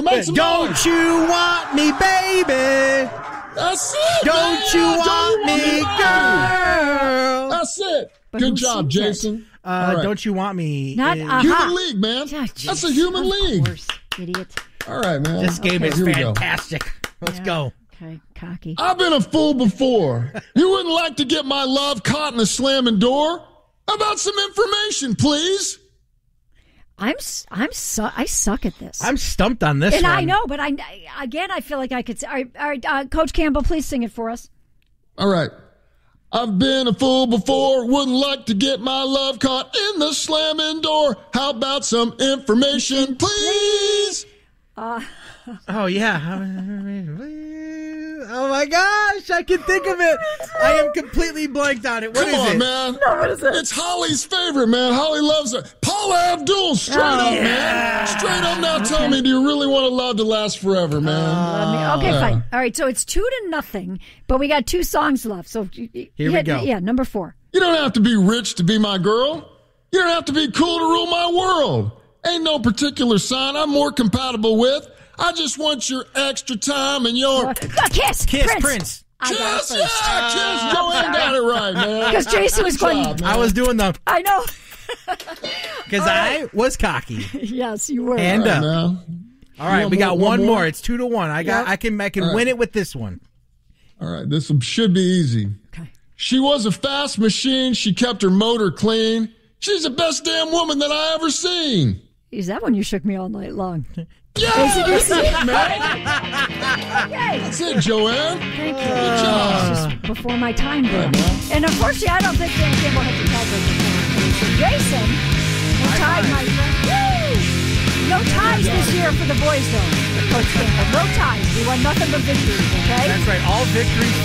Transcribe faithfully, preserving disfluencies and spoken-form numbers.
Make some Don't noise. you want me, baby? That's it, Don't man. you want Don't me, you girl? That's it. But Good who job, sings it? Jason. Uh, All right. Don't you want me? Not is- uh-huh. Human league, man. Yeah, That's a jeez. human Of league. course, idiot. All right, man. This game Okay, is here we go. fantastic. Let's Yeah. go. Okay, cocky. I've been a fool before. You wouldn't like to get my love caught in a slamming door? How about some information, please? I'm s- I'm su- I suck at this. I'm stumped on this and one. I know, but I again I feel like I could. Say, all right, all right uh, Coach Campbell, please sing it for us. All right. I've been a fool before, wouldn't like to get my love caught in the slamming door. How about some information, please? Uh, Oh, yeah. Oh, my gosh. I can think of it. I am completely blanked on it. What Come is on, it? man. No, what is it? It's Holly's favorite, man. Holly loves it. Paula Abdul, straight Oh, up, yeah. man. Straight up now, tell me, do you really want a love to last forever, man? Let me- okay, yeah. fine. All right, so it's two to nothing, but we got two songs left. So you- you Here we hit- go. Yeah, number four. You don't have to be rich to be my girl. You don't have to be cool to rule my world. Ain't no particular sign I'm more compatible with. I just want your extra time and your Uh, kiss, Kiss Prince. Prince. I got it kiss. first. Yeah, kiss. Joanne got it right, man. 'Cause Jason was Good going- job, man. I was doing the, I know. because I was cocky. Yes, you were. And All right, up. man. All right, want we got more- one one more. more? It's two to one. I got. Yep. I can. I can All right. win it with this one. All right, this one should be easy. Okay. She was a fast machine. She kept her motor clean. She's the best damn woman that I ever seen. Is that when you shook me all night long? Yeah, Is it- that's it, man. Okay. That's it, Joanne. Thank you. Good job. It's just before my time there. Right, man. And unfortunately, I don't think Dan Campbell has a tiebreaker for me. So Jason, we're tied, my friend. Woo! No ties this year for the boys, though, Coach Campbell. No ties. We won nothing but victories, okay? That's right. All victories